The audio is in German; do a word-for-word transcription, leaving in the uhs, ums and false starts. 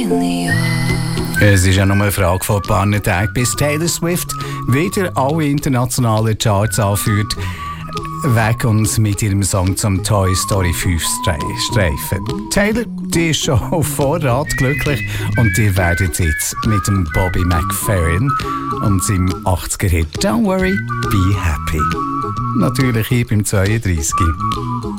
Es ist ja nur eine Frage von ein paar Tagen, bis Taylor Swift wieder alle internationalen Charts anführt, weg und mit ihrem Song zum Toy Story fünf Streifen. Taylor, die ist schon auf Vorrat glücklich und die werdet jetzt mit dem Bobby McFerrin und seinem achtziger-Hit Don't Worry, Be Happy. Natürlich hier beim zweiunddreißig.